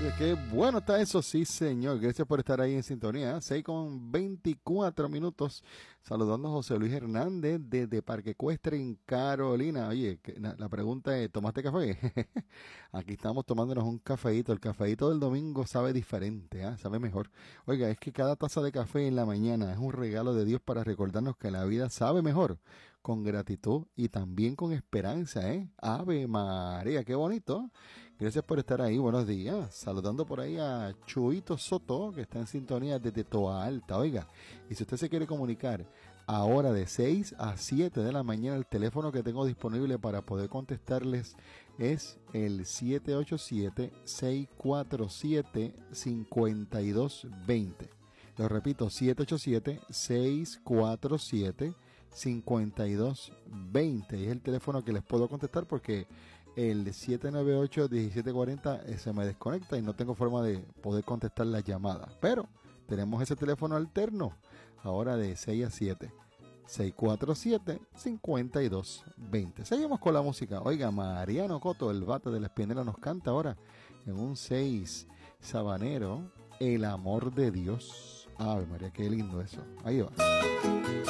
Oye, qué bueno está eso, sí, señor. Gracias por estar ahí en sintonía. 6:24 minutos. Saludando a José Luis Hernández desde Parque Ecuestre en Carolina. Oye, la pregunta es, ¿tomaste café? Aquí estamos tomándonos un cafeíto. El cafeíto del domingo sabe diferente, ¿eh? Sabe mejor. Oiga, es que cada taza de café en la mañana es un regalo de Dios para recordarnos que la vida sabe mejor, con gratitud y también con esperanza, ¿eh? Ave María, qué bonito. Gracias por estar ahí, buenos días. Saludando por ahí a Chuito Soto, que está en sintonía desde Toa Alta. Oiga, y si usted se quiere comunicar ahora de 6 a 7 de la mañana, el teléfono que tengo disponible para poder contestarles es el 787-647-5220. Lo repito, 787-647-5220. Y es el teléfono que les puedo contestar porque el 798-1740 se me desconecta y no tengo forma de poder contestar las llamadas. Pero tenemos ese teléfono alterno ahora de 6 a 7. 647-5220. Seguimos con la música. Oiga, Mariano Cotto, el bate de la Espinela, nos canta ahora en un 6 sabanero, El amor de Dios. Ave María, qué lindo eso. Ahí va.